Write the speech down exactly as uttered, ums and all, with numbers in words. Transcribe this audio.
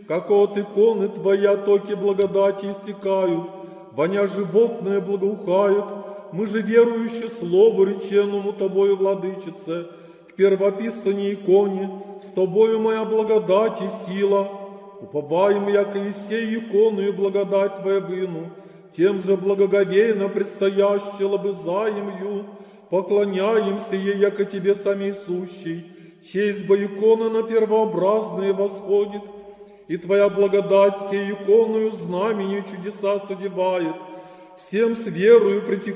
как от иконы Твоя токи благодати истекают, воня животное благоухает, мы же верующие Слову реченному Тобою, Владычице, к первописанной иконе, с Тобою моя благодать и сила, уповаем, яко и сей икону и благодать Твоя выну, тем же благоговейно предстоящей лобызаем ю, поклоняемся ей, яко Тебе самей сущей, честь бы икона на первообразные восходит, и Твоя благодать сей иконную знаменью чудеса содевает, всем с верою притекает